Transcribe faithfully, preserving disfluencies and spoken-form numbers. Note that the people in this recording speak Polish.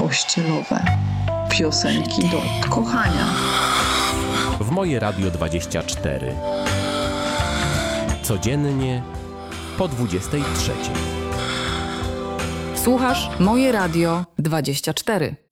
pościelowe, piosenki do kochania. W Moje Radio dwadzieścia cztery. Codziennie po dwudziestej trzeciej. Słuchasz Moje Radio dwadzieścia cztery.